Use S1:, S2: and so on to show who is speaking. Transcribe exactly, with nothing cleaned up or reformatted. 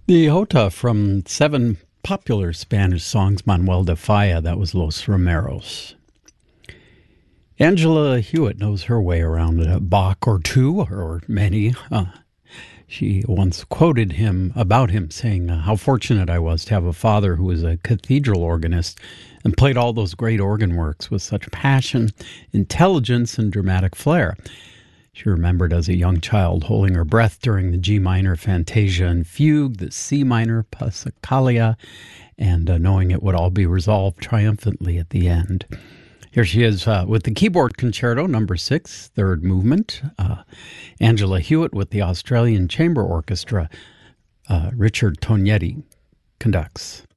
S1: The Jota from seven popular Spanish songs, Manuel de Falla, that was Los Romeros. Angela Hewitt knows her way around a Bach or two, or many. Uh, she once quoted him about him saying uh, how fortunate I was to have a father who was a cathedral organist and played all those great organ works with such passion, intelligence, and dramatic flair. She remembered as a young child holding her breath during the G minor Fantasia and Fugue, the C minor Passacaglia, and uh, knowing it would all be resolved triumphantly at the end. Here she is uh, with the Keyboard Concerto, number six, third movement. Uh, Angela Hewitt with the Australian Chamber Orchestra. Uh, Richard Tognetti conducts.